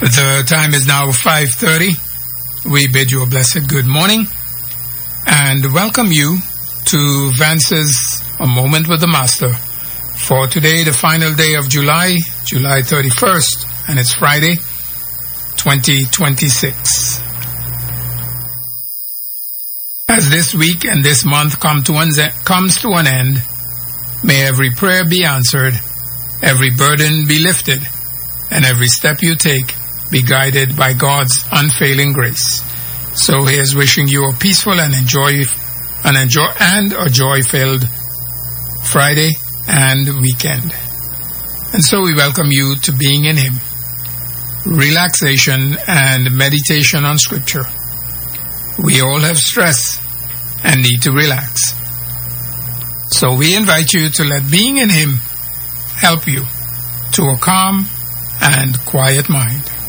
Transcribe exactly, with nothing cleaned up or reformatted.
The time is now five thirty. We bid you a blessed good morning and welcome you to Vance's A Moment with the Master. For today, the final day of July, July thirty-first, and it's Friday, twenty twenty-six. As this week and this month come to an, comes to an end, may every prayer be answered, every burden be lifted, and every step you take be guided by God's unfailing grace. So here's wishing you a peaceful and enjoy, an enjoy and a joy-filled Friday and weekend. And so we welcome you to being in Him, relaxation and meditation on Scripture. We all have stress and need to relax. So we invite you to let being in Him help you to a calm and quiet mind.